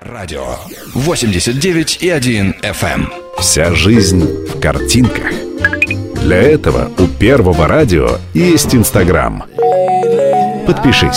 Радио 89,1 FM. Вся жизнь в картинках. Для этого у Первого радио есть Инстаграм. Подпишись.